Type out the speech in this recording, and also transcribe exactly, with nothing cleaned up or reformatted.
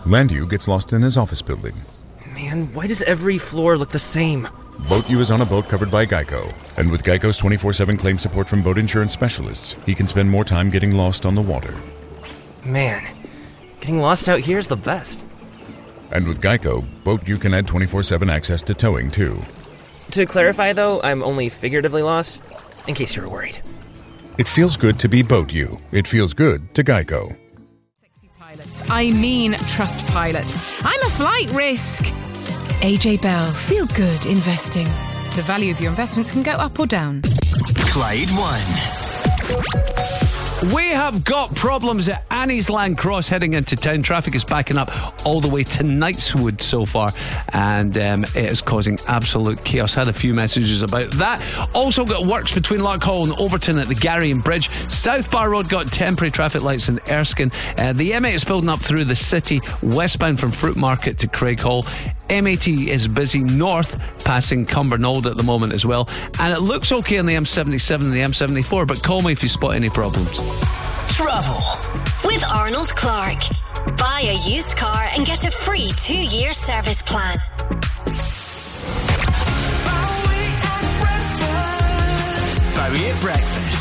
Landu gets lost in his office building. Man, why does every floor look the same? Boat U is on a boat covered by Geico, and with Geico's twenty-four seven claim support from boat insurance specialists, he can spend more time getting lost on the water. Man, getting lost out here is the best. And with Geico, Boat U can add twenty-four seven access to towing, too. To clarify, though, I'm only figuratively lost, in case you were worried. It feels good to be Boat U. It feels good to Geico. Sexy pilots. I mean Trustpilot. I'm a flight risk. A J Bell. Feel good investing. The value of your investments can go up or down. Clyde One. We have got problems at Annie's Land Cross heading into town. Traffic is backing up all the way to Knightswood so far, and um, it is causing absolute chaos. Had a few messages about that. Also got works between Larkhall and Overton at the Garrion Bridge. South Bar Road got temporary traffic lights in Erskine. Uh, the M eight is building up through the city, westbound from Fruit Market to Craighall. M eighty is busy north, passing Cumbernauld at the moment as well. And it looks okay on the M seventy-seven and the M seventy-four, but call me if you spot any problems. Travel with Arnold Clark. Buy a used car and get a free two-year service plan. Bowie at breakfast.